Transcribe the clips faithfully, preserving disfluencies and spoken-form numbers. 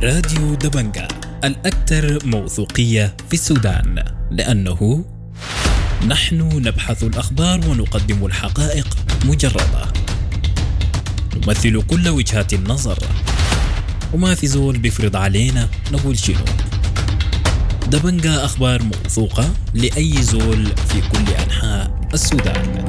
راديو دبنجة الأكثر موثوقية في السودان، لأنه نحن نبحث الأخبار ونقدم الحقائق مجردة، نمثل كل وجهات النظر، وما في زول بيفرض علينا نقول شنو. دبنجة أخبار موثوقة لأي زول في كل أنحاء السودان.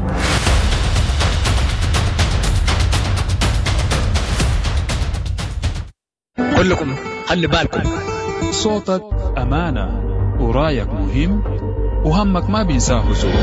كلكم خلي بالكم، صوتك أمانة ورايك مهم وهمك ما بينساه زول.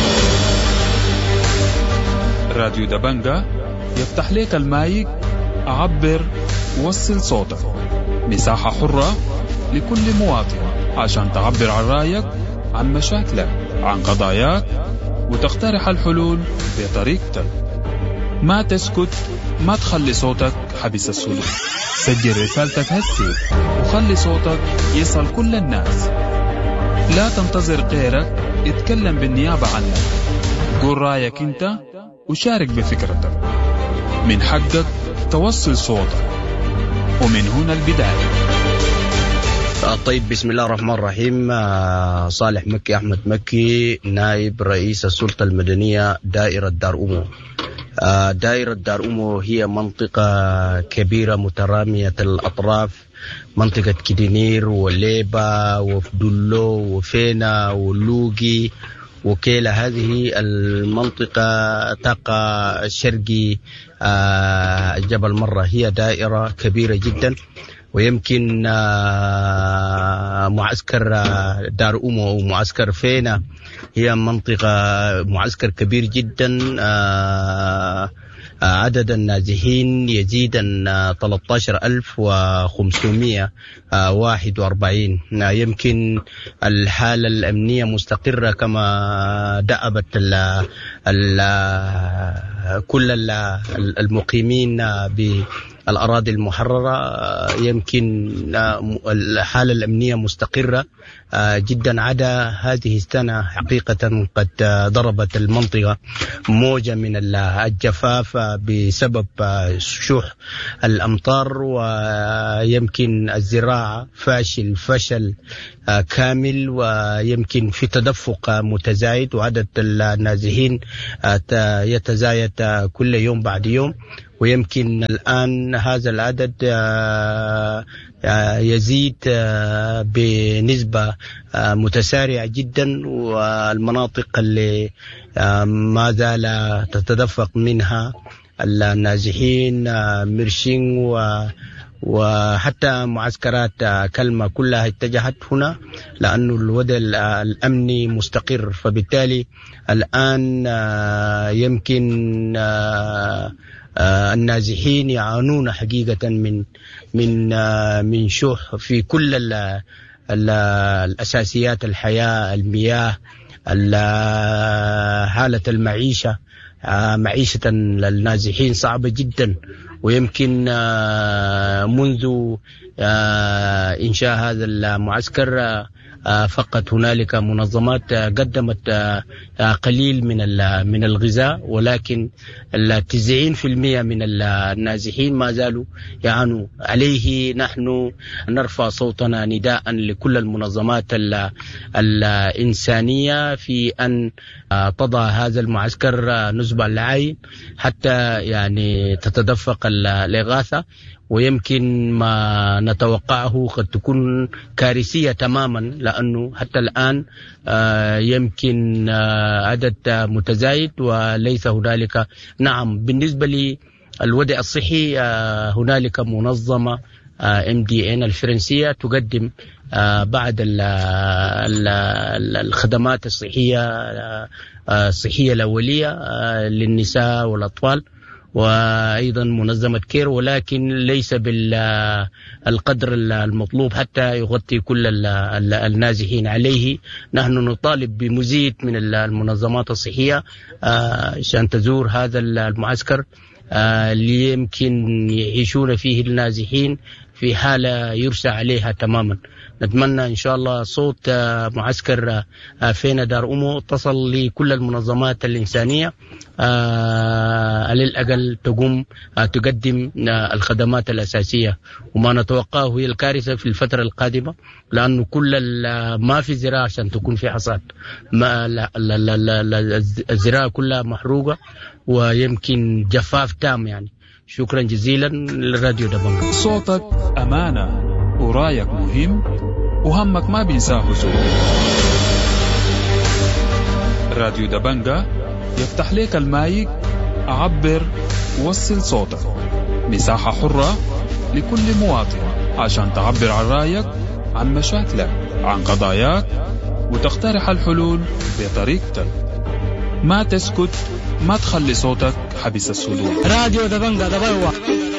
راديو دبنجة يفتح لك المايك، عبر ووصل صوتك، مساحة حرة لكل مواطن عشان تعبر عن رايك، عن مشاكلك، عن قضاياك، وتقترح الحلول بطريقتك. ما تسكت، ما تخلي صوتك حبس السلوك. سجل رسالتك هسي وخلي صوتك يصل كل الناس. لا تنتظر غيرك اتكلم بالنيابة عنك. قول رأيك انت وشارك بفكرتك. من حقك توصل صوتك، ومن هنا البداية. طيب، بسم الله الرحمن الرحيم. صالح مكي أحمد مكي، نائب رئيس السلطة المدنية دائرة دار أمو. دائرة دار أمو هي منطقة كبيرة مترامية الأطراف، منطقة كدينير وليبا وفدلو وفينا ولوغي وكيلا. هذه المنطقة تقع شرقي جبل مرة. هي دائرة كبيرة جدا، ويمكن معسكر دار أمو ومعسكر فينا هي منطقة معسكر كبير جدا. عدد النازحين يزيد عن ثلاثة عشر ألف وخمسمائة وواحد وأربعين. يمكن الحالة الأمنية مستقرة كما دأبت ال ال كل المقيمين بالأراضي المحررة. يمكن الحالة الأمنية مستقرة جدا، عدا هذه السنة حقيقة قد ضربت المنطقة موجة من الجفاف بسبب شح الأمطار، ويمكن الزراعة فاشل فشل كامل، ويمكن في تدفق متزايد، وعدد النازحين يتزايد كل يوم بعد يوم. ويمكن الآن هذا العدد يزيد بنسبة متسارعة جدا، والمناطق اللي ما زال تتدفق منها النازحين مرشين و وحتى معسكرات كلمة كلها اتجهت هنا، لأنه الوضع الأمني مستقر. فبالتالي الآن يمكن النازحين يعانون حقيقة من من من شح في كل ال ال الأساسيات الحياة، المياه، حالة المعيشة. معيشة النازحين صعبة جدا، ويمكن منذ إنشاء هذا المعسكر فقط هنالك منظمات قدمت قليل من من الغذاء، ولكن التسعين في المئة من النازحين ما زالوا يعانوا. عليه نحن نرفع صوتنا نداء لكل المنظمات الإنسانية في أن تضع هذا المعسكر نصب العين حتى يعني تتدفق الإغاثة. ويمكن ما نتوقعه قد تكون كارثية تماما، لأنه حتى الآن يمكن عدد متزايد وليس هنالك. نعم، بالنسبة للوضع الصحي هنالك منظمة إم دي إن الفرنسية تقدم بعض الخدمات الصحية الصحية الأولية للنساء والأطفال، وأيضا منظمة كير، ولكن ليس بالقدر المطلوب حتى يغطي كل النازحين. عليه نحن نطالب بمزيد من المنظمات الصحية عشان تزور هذا المعسكر اللي يمكن يعيشون فيه النازحين في حالة يرسى عليها تماما. نتمنى إن شاء الله صوت معسكر فينا دار أمو تصل لكل المنظمات الإنسانية على الأقل تقوم تقدم الخدمات الأساسية، وما نتوقعه هي الكارثة في الفترة القادمة، لأنه كل ما في زراعة عشان تكون في حصاد، ما لا لا لا لا الزراعة كلها محروقة ويمكن جفاف تام يعني. شكرا جزيلا للراديو دبنجا. صوتك أمانة ورايك مهم وهمك ما بينساه زول. راديو دبنجا يفتح لك المايك، عبر وصل صوتك. مساحة حرة لكل مواطن عشان تعبر عن رايك، عن مشاكلك، عن قضاياك، وتقترح الحلول بطريقتك. ما تسكت، ما تخلي صوتك حبس الصدور. راديو دبنجا دبوا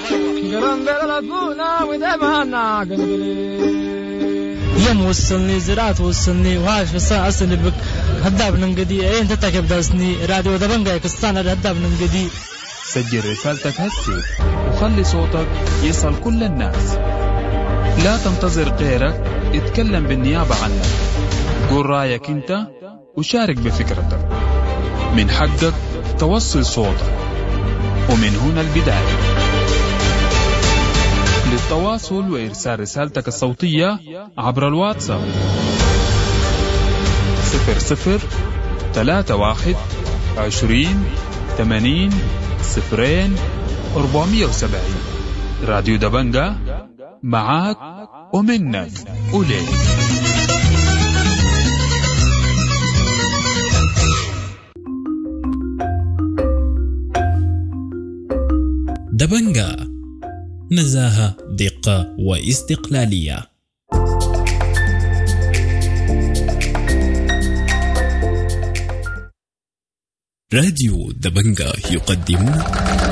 يم وصلني زراعة وصلني وهاش في الساعة أصلي بك هداب ننقدي إيه أنت تكب داسني. راديو دبنجا كستان هداب ننقدي. سجل رسالتك هسي وخلي صوتك يصل كل الناس. لا تنتظر غيرك اتكلم بالنيابة عنك. قول رأيك انت وشارك بفكرتك. من حقك توصل صوتك، ومن هنا البداية. للتواصل وإرسال رسالتك الصوتية عبر الواتساب صفر صفر ثلاثة واحد عشرين ثمانين صفرين أربعمية وسبعين. راديو دبنجا معاك ومنك وليك. دبنجا، نزاهة، دقة واستقلالية. راديو دبنجا يقدم